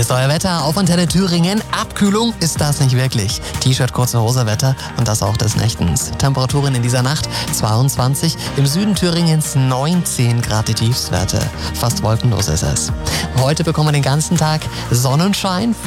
Hier ist euer Wetter auf Antenne Thüringen. Abkühlung ist das nicht wirklich. T-Shirt, kurze Hose Wetter und das auch des Nächtens. Temperaturen in dieser Nacht 22, im Süden Thüringens 19 Grad die Tiefstwerte. Fast wolkenlos ist es. Heute bekommen wir den ganzen Tag Sonnenschein.